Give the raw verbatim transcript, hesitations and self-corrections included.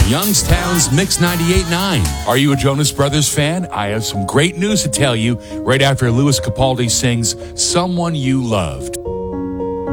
Youngstown's Mix ninety-eight point nine. Are you a Jonas Brothers fan? I have some great news to tell you right after Louis Capaldi sings Someone You Loved.